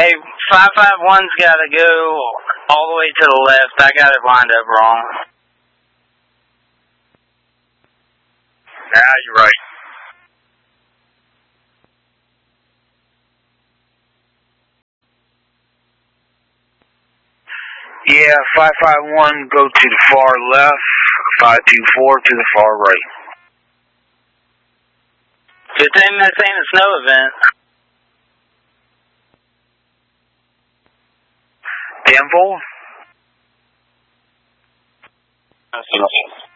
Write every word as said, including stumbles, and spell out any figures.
Hey, five five one's got to go all the way to the left. I got it lined up wrong. Nah, you're right. Yeah, five five one, go to the far left, five two four to the far right. Good thing this ain't a snow event. Danville? That's